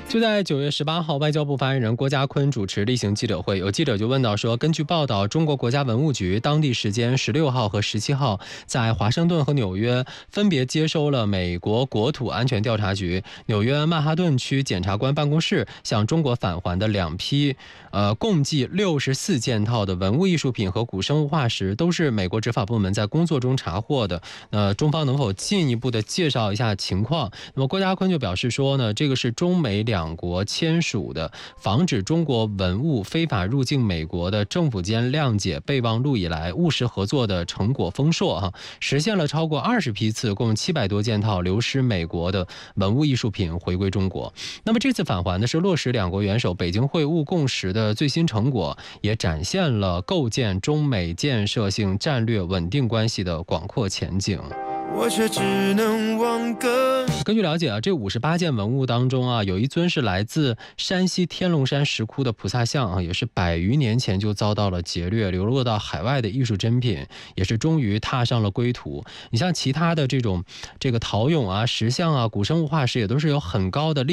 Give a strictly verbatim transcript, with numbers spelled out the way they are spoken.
就在九月十八号，外交部发言人郭家坤主持例行记者会，有记者就问到说，根据报道，中国国家文物局当地时间十六号和十七号在华盛顿和纽约分别接收了美国国土安全调查局、纽约曼哈顿区检察官办公室向中国返还的两批呃共计六十四件套的文物艺术品和古生物化石，都是美国执法部门在工作中查获的。那中方能否进一步的介绍一下情况？那么郭家坤就表示说呢，这个是中美两两国签署的防止中国文物非法入境美国的政府间谅解备忘录以来，务实合作的成果丰硕哈，实现了超过二十批次，共七百多件套流失美国的文物艺术品回归中国。那么这次返还呢，是落实两国元首北京会晤共识的最新成果，也展现了构建中美建设性战略稳定关系的广阔前景。我却只能忘歌。根据了解啊，这五十八件文物当中啊，有一尊是来自山西天龙山石窟的菩萨像啊，也是百余年前就遭到了劫掠，流落到海外的艺术珍品，也是终于踏上了归途。你像其他的这种这个陶俑啊、石像啊、古生物化石，也都是有很高的历